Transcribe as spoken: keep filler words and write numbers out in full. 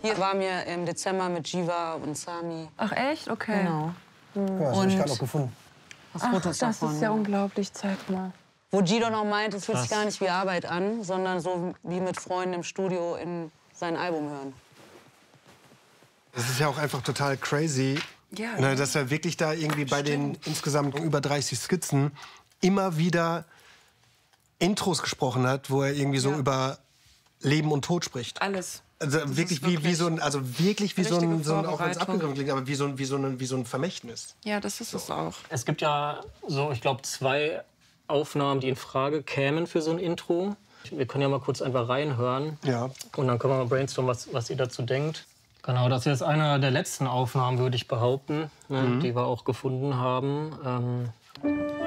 Hier waren wir im Dezember mit Jiva und Sami. Ach echt? Okay. Genau. Guck mal, das habe ich gerade noch gefunden. Das Ach, Fotos das davon, ist ja unglaublich. Zeig mal. Wo Gido noch meint, es fühlt sich Krass. gar nicht wie Arbeit an, sondern so wie mit Freunden im Studio in sein Album hören. Das ist ja auch einfach total crazy, Ja, ne, ja. dass er wirklich da irgendwie bei den insgesamt über dreißig Skizzen immer wieder Intros gesprochen hat, wo er irgendwie so Ja. über Leben und Tod spricht. Alles. Also wirklich, ist wie, wie wirklich so ein, also wirklich wie so ein, richtige so ein auch wenn es Vorbereitung. abgegriffen klingt, aber wie so ein, wie so ein, wie so ein Vermächtnis. Ja, das ist es auch. Es gibt ja so, ich glaube, zwei Aufnahmen, die in Frage kämen für so ein Intro. Wir können ja mal kurz einfach reinhören. Ja. Und dann können wir mal brainstormen, was, was ihr dazu denkt. Genau, das ist jetzt eine der letzten Aufnahmen, würde ich behaupten, ne, die wir auch gefunden haben. Ähm,